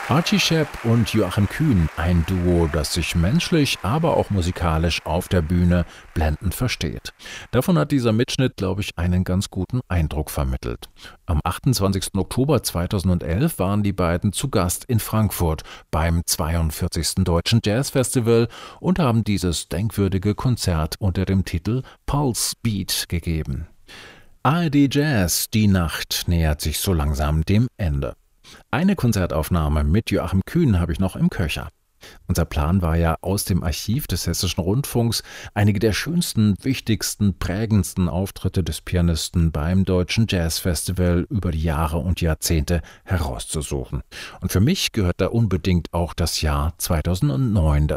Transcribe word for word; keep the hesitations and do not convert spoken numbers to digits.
Archie Shepp und Joachim Kühn, ein Duo, das sich menschlich, aber auch musikalisch auf der Bühne blendend versteht. Davon hat dieser Mitschnitt, glaube ich, einen ganz guten Eindruck vermittelt. Am achtundzwanzigsten Oktober zweitausendelf waren die beiden zu Gast in Frankfurt beim zweiundvierzigsten Deutschen Jazzfestival und haben dieses denkwürdige Konzert unter dem Titel Pulse Beat gegeben. A R D Jazz, die Nacht nähert sich so langsam dem Ende. Eine Konzertaufnahme mit Joachim Kühn habe ich noch im Köcher. Unser Plan war ja, aus dem Archiv des Hessischen Rundfunks einige der schönsten, wichtigsten, prägendsten Auftritte des Pianisten beim Deutschen Jazzfestival über die Jahre und Jahrzehnte herauszusuchen. Und für mich gehört da unbedingt auch das Jahr zweitausendneun dazu.